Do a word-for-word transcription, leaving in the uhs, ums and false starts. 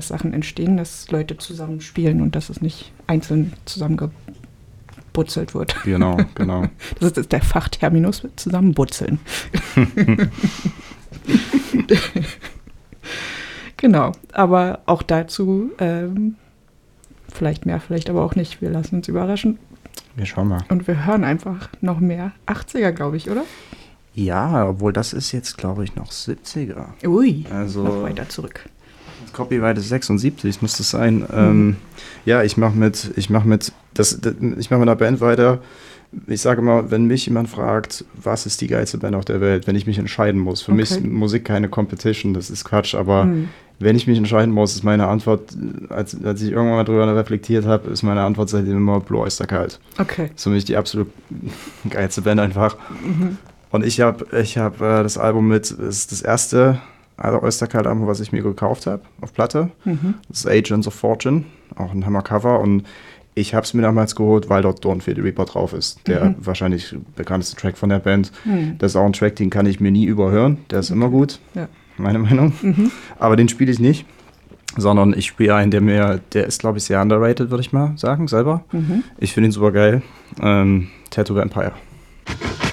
Sachen entstehen, dass Leute zusammenspielen und dass es nicht einzeln zusammengebutzelt wird. Genau, genau. Das ist, das ist der Fachterminus, zusammenbutzeln. Genau, aber auch dazu ähm, vielleicht mehr, vielleicht aber auch nicht. Wir lassen uns überraschen. Wir schauen mal. Und wir hören einfach noch mehr achtziger, glaube ich, oder? Ja, obwohl das ist jetzt, glaube ich, noch siebziger. Ui, also, noch weiter zurück. Das Copyright ist sechsundsiebzig, muss das sein. Mhm. Ähm, ja, ich mache mit, ich mache mit, das, das, ich mache mit einer Band weiter. Ich sage immer, wenn mich jemand fragt, was ist die geilste Band auf der Welt, wenn ich mich entscheiden muss. Für okay. mich ist Musik keine Competition, das ist Quatsch, aber mhm. wenn ich mich entscheiden muss, ist meine Antwort, als, als ich irgendwann mal drüber reflektiert habe, ist meine Antwort seitdem immer Blue Oyster Cult. Okay. Das ist für mich die absolut geilste Band einfach. Mhm. Und ich habe ich hab, äh, das Album mit, das ist das erste Oyster Cult Album, was ich mir gekauft habe, auf Platte. Mhm. Das ist Agents of Fortune, auch ein Hammer-Cover. Und ich habe es mir damals geholt, weil dort Dawn Fear the Reaper drauf ist. Der mhm. wahrscheinlich bekannteste Track von der Band. Mhm. Das ist auch ein Track, den kann ich mir nie überhören. Der ist okay. immer gut, ja. meine Meinung. Mhm. Aber den spiele ich nicht, sondern ich spiele einen, der mir, der ist, glaube ich, sehr underrated, würde ich mal sagen, selber. Mhm. Ich finde ihn super geil. Ähm, Tattoo Vampire.